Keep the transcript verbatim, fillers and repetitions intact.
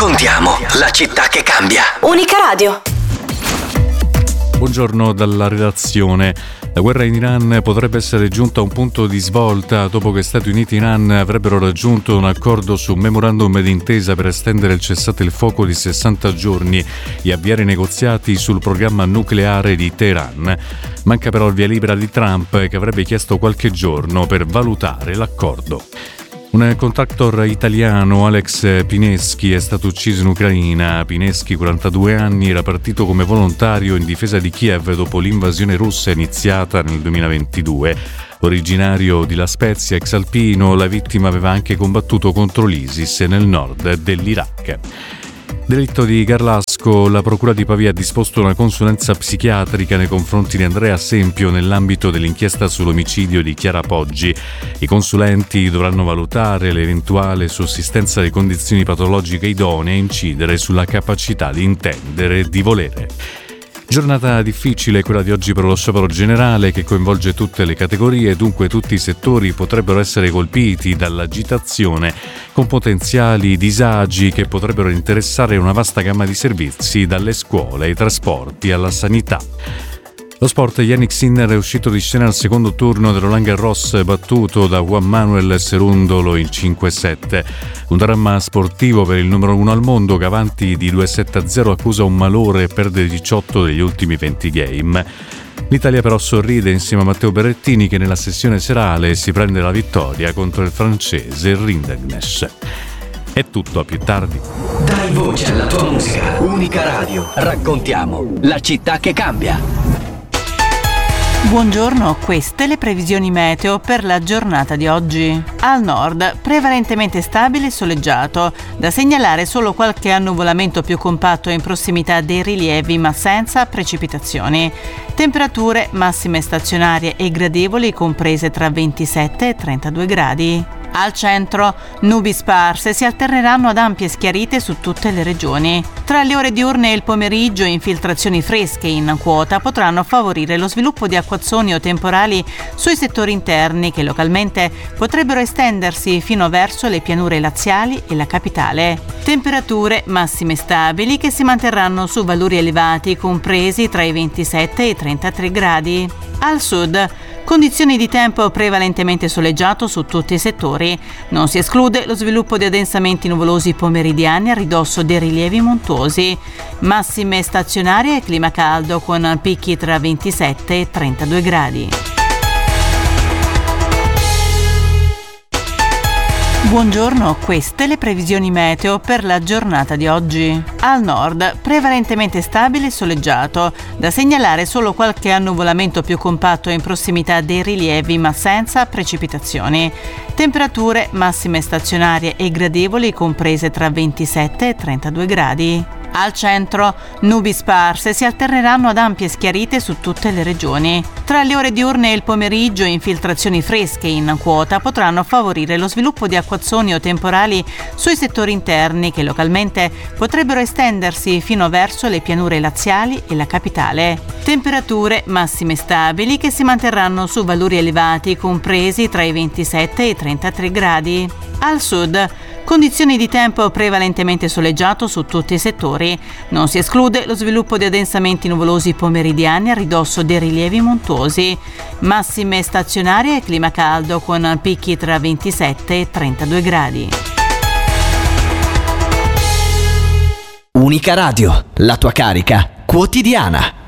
Raccontiamo la città che cambia. Unica Radio. Buongiorno dalla redazione. La guerra in Iran potrebbe essere giunta a un punto di svolta dopo che Stati Uniti e Iran avrebbero raggiunto un accordo su un memorandum d'intesa per estendere il cessate il fuoco di sessanta giorni e avviare i negoziati sul programma nucleare di Teheran. Manca però il via libera di Trump, che avrebbe chiesto qualche giorno per valutare l'accordo. Un contractor italiano, Alex Pineschi, è stato ucciso in Ucraina. Pineschi, quarantadue anni, era partito come volontario in difesa di Kiev dopo l'invasione russa iniziata nel duemilaventidue. Originario di La Spezia, ex alpino, la vittima aveva anche combattuto contro l'ISIS nel nord dell'Iraq. Delitto di Garlasco, la Procura di Pavia ha disposto una consulenza psichiatrica nei confronti di Andrea Sempio nell'ambito dell'inchiesta sull'omicidio di Chiara Poggi. I consulenti dovranno valutare l'eventuale sussistenza di condizioni patologiche idonee a incidere sulla capacità di intendere e di volere. Giornata difficile quella di oggi per lo sciopero generale, che coinvolge tutte le categorie e dunque tutti i settori potrebbero essere colpiti dall'agitazione, con potenziali disagi che potrebbero interessare una vasta gamma di servizi, dalle scuole ai trasporti alla sanità. Lo sport: Yannick Sinner è uscito di scena al secondo turno del Roland Garros, battuto da Juan Manuel Cerundolo in cinque sette. Un dramma sportivo per il numero uno al mondo, che avanti di due sette a zero accusa un malore e perde diciotto degli ultimi venti game. L'Italia però sorride insieme a Matteo Berrettini, che nella sessione serale si prende la vittoria contro il francese Rinderknecht. È tutto, a più tardi. Dai voce alla tua musica. Unica Radio. Raccontiamo la città che cambia. Buongiorno, queste le previsioni meteo per la giornata di oggi. Al nord, prevalentemente stabile e soleggiato, da segnalare solo qualche annuvolamento più compatto in prossimità dei rilievi, ma senza precipitazioni. Temperature massime stazionarie e gradevoli, comprese tra ventisette e trentadue gradi. Al centro, nubi sparse si alterneranno ad ampie schiarite su tutte le regioni. Tra le ore diurne e il pomeriggio, infiltrazioni fresche in quota potranno favorire lo sviluppo di acquazzoni o temporali sui settori interni, che localmente potrebbero estendersi fino verso le pianure laziali e la capitale. Temperature massime stabili che si manterranno su valori elevati, compresi tra i ventisette e i trentatré gradi. Al sud, condizioni di tempo prevalentemente soleggiato su tutti i settori. Non si esclude lo sviluppo di addensamenti nuvolosi pomeridiani a ridosso dei rilievi montuosi. Massime stazionarie e clima caldo, con picchi tra ventisette e trentadue gradi. Buongiorno, queste le previsioni meteo per la giornata di oggi. Al nord, prevalentemente stabile e soleggiato, da segnalare solo qualche annuvolamento più compatto in prossimità dei rilievi, ma senza precipitazioni. Temperature massime stazionarie e gradevoli, comprese tra ventisette e trentadue gradi. Al centro, nubi sparse si alterneranno ad ampie schiarite su tutte le regioni. Tra le ore diurne e il pomeriggio, infiltrazioni fresche in quota potranno favorire lo sviluppo di acquazzoni o temporali sui settori interni, che localmente potrebbero estendersi fino verso le pianure laziali e la capitale. Temperature massime stabili che si manterranno su valori elevati, compresi tra i ventisette e i trentatré gradi. Al sud, condizioni di tempo prevalentemente soleggiato su tutti i settori. Non si esclude lo sviluppo di addensamenti nuvolosi pomeridiani a ridosso dei rilievi montuosi. Massime stazionarie e clima caldo, con picchi tra ventisette e trentadue gradi. Unica Radio, la tua carica quotidiana.